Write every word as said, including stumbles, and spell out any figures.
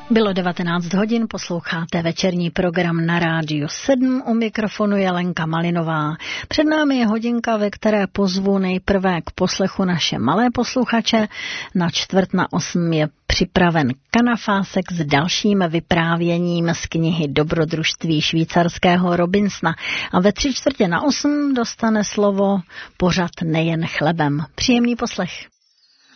Bylo devatenáct hodin, posloucháte večerní program na Rádiu sedm, u mikrofonu je Lenka Malinová. Před námi je hodinka, ve které pozvu nejprve k poslechu naše malé posluchače. Na čtvrt na osm je připraven kanafásek s dalším vyprávěním z knihy Dobrodružství švýcarského Robinsona. A ve tři čtvrtě na osm dostane slovo pořad Nejen chlebem. Příjemný poslech.